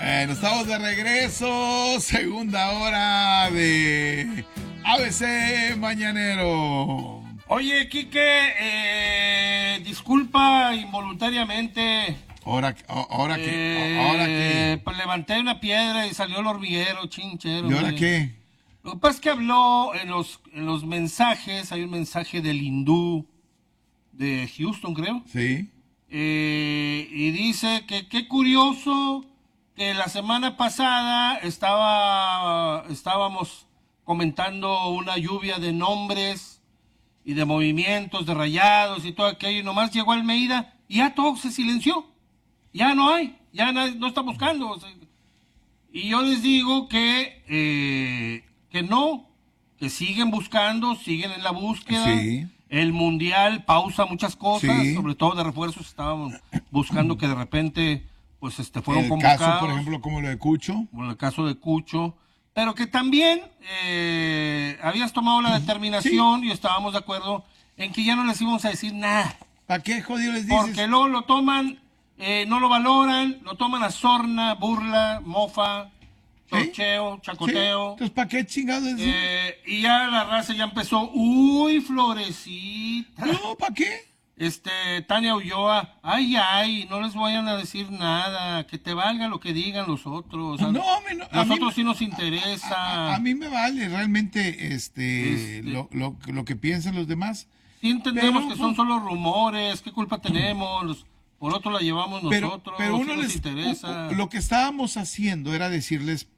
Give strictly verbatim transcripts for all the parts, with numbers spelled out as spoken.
Bueno, estamos de regreso, segunda hora de A B C Mañanero. Oye, Quique, eh, disculpa involuntariamente. Ahora, ahora que, eh, ahora que. Pues levanté una piedra y salió el hormiguero, chinchero. ¿Y ahora güey. qué? Lo que pasa es que habló en los, en los mensajes, hay un mensaje del hindú de Houston, creo. Sí. Eh, y dice que qué curioso que la semana pasada estaba, estábamos comentando una lluvia de nombres y de movimientos, de rayados y todo aquello, y nomás llegó Almeida y ya todo se silenció. Ya no hay, ya nadie, no está buscando. O sea, y yo les digo que, eh, que no, que siguen buscando, siguen en la búsqueda. Sí. El Mundial pausa muchas cosas, Sí. sobre todo de refuerzos. Estábamos buscando que de repente pues este fueron El convocados. caso, por ejemplo, como lo de Cucho. Como el caso de Cucho. Pero que también eh, habías tomado la determinación sí. Y estábamos de acuerdo en que ya no les íbamos a decir nada. ¿Para qué jodido les dices? Porque luego lo toman, eh, no lo valoran, lo toman a sorna, burla, mofa, torcheo, ¿sí? Chacoteo. Sí. Entonces, ¿para qué chingados? Eh, y ya la raza ya empezó, uy, Florecita. No, ¿para qué? Este, Tania Ulloa, ay, ay, no les vayan a decir nada, que te valga lo que digan los otros. O sea, no, me, no, nosotros mí, sí nos interesa. A, a, a mí me vale realmente este, este lo, lo, lo que piensan los demás. Sí entendemos pero, que son solo rumores, ¿qué culpa tenemos? Los, por otro la llevamos nosotros, pero, pero uno sí les nos interesa. Lo que estábamos haciendo era decirles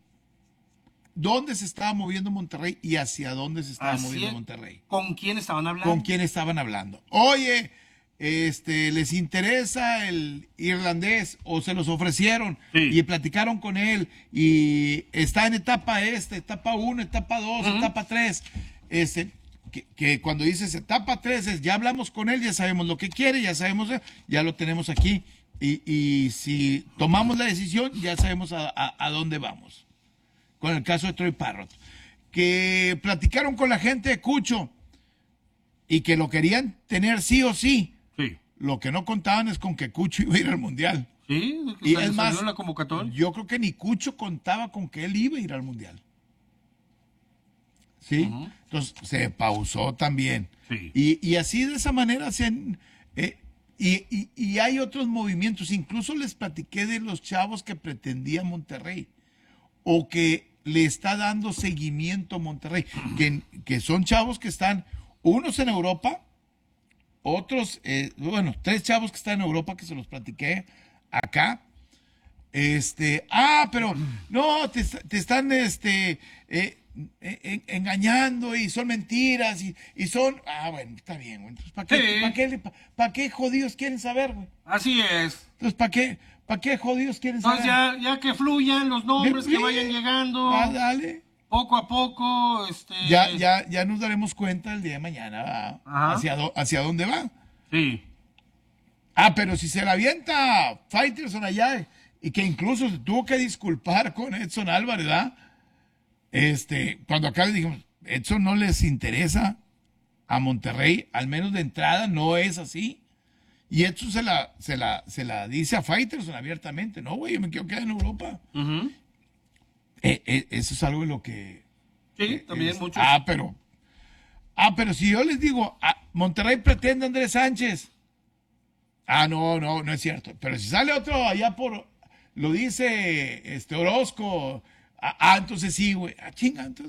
dónde se estaba moviendo Monterrey y hacia dónde se estaba Así moviendo es. Monterrey. ¿Con quién estaban hablando? Con quién estaban hablando. Oye, este, les interesa el irlandés o se los ofrecieron sí. Y platicaron con él y está en etapa esta, etapa uno, etapa dos, uh-huh. etapa tres. Este, que, que cuando dices etapa tres es ya hablamos con él, ya sabemos lo que quiere, ya sabemos, ya lo tenemos aquí y, y si tomamos la decisión ya sabemos a, a, a dónde vamos. Con el caso de Troy Parrott, que platicaron con la gente de Cucho y que lo querían tener sí o sí. Sí. Lo que no contaban es con que Cucho iba a ir al Mundial. Sí, y es más, la convocatoria. Yo creo que ni Cucho contaba con que él iba a ir al Mundial. ¿Sí? Uh-huh. Entonces se pausó también. Sí. Y, y así de esa manera se han, eh, y, y, y hay otros movimientos. Incluso les platiqué de los chavos que pretendía Monterrey o que le está dando seguimiento a Monterrey, que, que son chavos que están, unos en Europa, otros, eh, bueno, tres chavos que están en Europa que se los platiqué acá. Este, ah, pero no, te, te están este, eh, eh, engañando y son mentiras y, y son, ah, bueno, está bien, güey. Entonces, ¿para qué, sí. ¿para qué, pa, pa qué jodidos quieren saber, güey? Así es. Entonces, ¿para qué? ¿Para qué jodidos quieren saber? Entonces, ya, ya que fluyan los nombres, sí. que vayan llegando. Ah, dale. Poco a poco, este... Ya, ya, ya nos daremos cuenta el día de mañana hacia, do, hacia dónde va. Sí. Ah, pero si se la avienta Faitelson allá y que incluso se tuvo que disculpar con Edson Álvarez, ¿verdad? Este, cuando acá le dijimos, Edson no les interesa a Monterrey, al menos de entrada no es así. Y Edson se la, se la, se la dice a Faitelson abiertamente, no, güey, yo me quiero quedar en Europa. Uh-huh. Eh, eh, eso es algo de lo que... Sí, eh, también es, mucho. Ah, pero... Ah, pero si yo les digo, ah, Monterrey pretende a Andrés Sánchez. Ah, no, no, no es cierto. Pero si sale otro allá por... Lo dice este Orozco. Ah, ah entonces sí, güey. Ah, chinga, entonces...